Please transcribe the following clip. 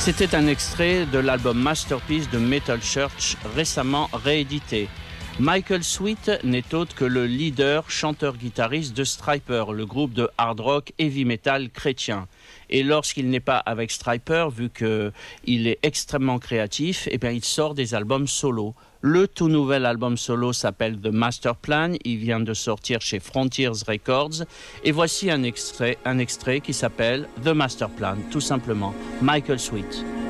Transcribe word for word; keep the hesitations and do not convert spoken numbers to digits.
C'était un extrait de l'album Masterpiece de Metal Church, récemment réédité. Michael Sweet n'est autre que le leader, chanteur-guitariste de Stryper, le groupe de hard rock heavy metal chrétien. Et lorsqu'il n'est pas avec Stryper, vu qu'il est extrêmement créatif, eh bien, il sort des albums solo. Le tout nouvel album solo s'appelle The Master Plan. Il vient de sortir chez Frontiers Records. Et voici un extrait, un extrait qui s'appelle The Master Plan, tout simplement. Michael Sweet.